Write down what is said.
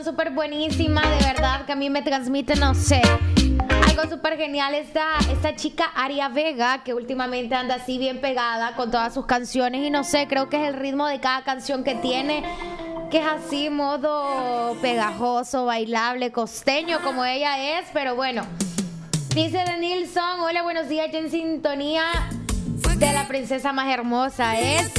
Súper buenísima, de verdad, que a mí me transmite, no sé, algo súper genial. Esta chica Aria Vega, que últimamente anda así bien pegada con todas sus canciones, y no sé, creo que es el ritmo de cada canción que tiene, que es así, modo pegajoso, bailable, costeño, como ella es. Pero bueno, dice de Nilsson: hola, buenos días, ya en sintonía de la princesa más hermosa. Eso.